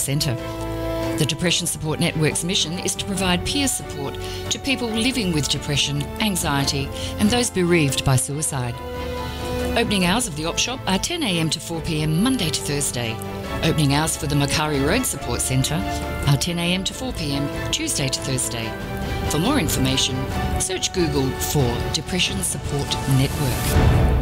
Centre. The Depression Support Network's mission is to provide peer support to people living with depression, anxiety and those bereaved by suicide. Opening hours of the op shop are 10 a.m. to 4 p.m. Monday to Thursday. Opening hours for the Macquarie Road Support Centre are 10 a.m. to 4 p.m. Tuesday to Thursday. For more information, search Google for Depression Support Network.